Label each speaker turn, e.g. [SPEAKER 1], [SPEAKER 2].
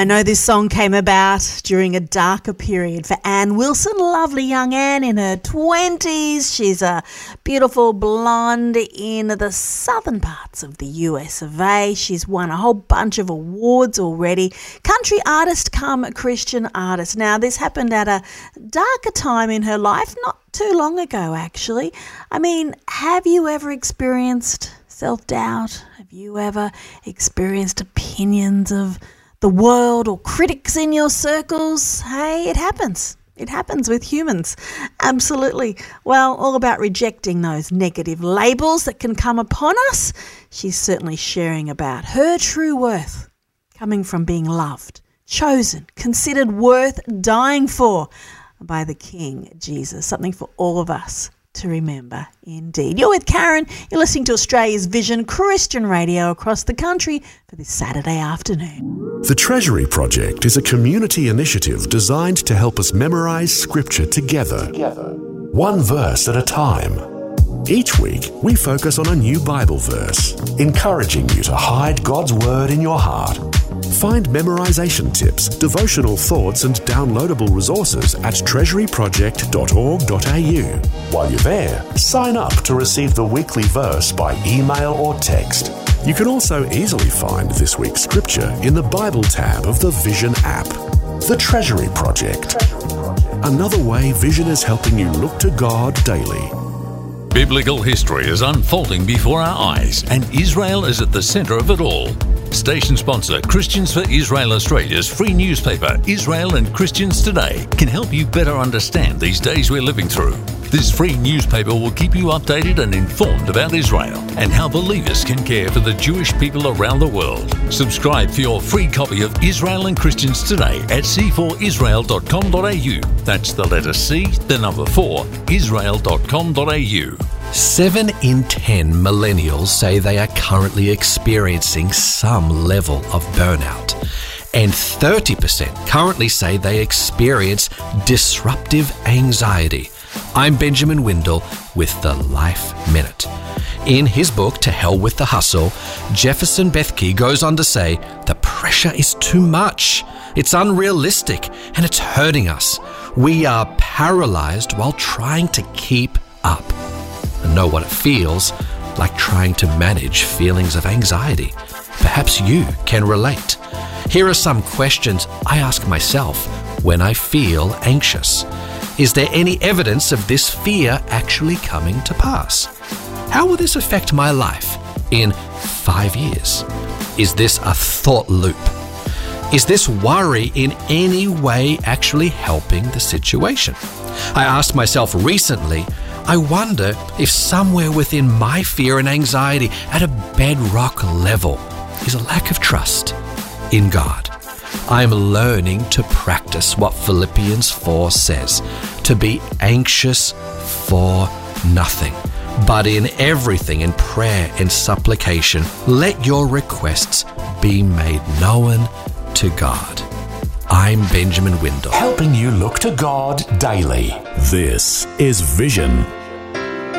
[SPEAKER 1] I know this song came about during a darker period for Ann Wilson, lovely young Ann in her 20s. She's a beautiful blonde in the southern parts of the US of A. She's won a whole bunch of awards already. Country artist come Christian artist. Now, this happened at a darker time in her life, not too long ago, actually. I mean, have you ever experienced self-doubt? Have you ever experienced opinions of the world or critics in your circles? Hey, it happens. It happens with humans. Absolutely. Well, all about rejecting those negative labels that can come upon us. She's certainly sharing about her true worth coming from being loved, chosen, considered worth dying for by the King Jesus. Something for all of us to remember, indeed. You're with Karen. You're listening to Australia's Vision Christian Radio across the country for this Saturday afternoon.
[SPEAKER 2] The Treasury Project is a community initiative designed to help us memorise Scripture together, one verse at a time. Each week, we focus on a new Bible verse, encouraging you to hide God's Word in your heart. Find memorization tips, devotional thoughts and downloadable resources at treasuryproject.org.au. While you're there, sign up to receive the weekly verse by email or text. You can also easily find this week's scripture in the Bible tab of the Vision app. The Treasury Project. Another way Vision is helping you look to God daily.
[SPEAKER 3] Biblical history is unfolding before our eyes, and Israel is at the centre of it all. Station sponsor Christians for Israel Australia's free newspaper, Israel and Christians Today, can help you better understand these days we're living through. This free newspaper will keep you updated and informed about Israel and how believers can care for the Jewish people around the world. Subscribe for your free copy of Israel and Christians Today at c4israel.com.au. That's the letter C, the number 4, israel.com.au.
[SPEAKER 4] 7 in 10 millennials say they are currently experiencing some level of burnout, and 30% currently say they experience disruptive anxiety. I'm Benjamin Windle with the Life Minute. In his book, To Hell with the Hustle, Jefferson Bethke goes on to say, the pressure is too much, it's unrealistic, and it's hurting us. We are paralyzed while trying to keep up. And know what it feels like trying to manage feelings of anxiety. Perhaps you can relate. Here are some questions I ask myself when I feel anxious. Is there any evidence of this fear actually coming to pass? How will this affect my life in 5 years? Is this a thought loop? Is this worry in any way actually helping the situation? I asked myself recently, I wonder if somewhere within my fear and anxiety at a bedrock level is a lack of trust in God. I'm learning to practice what Philippians 4 says, to be anxious for nothing, but in everything in prayer and supplication, let your requests be made known to God. I'm Benjamin Windle,
[SPEAKER 2] helping you look to God daily. This is Vision.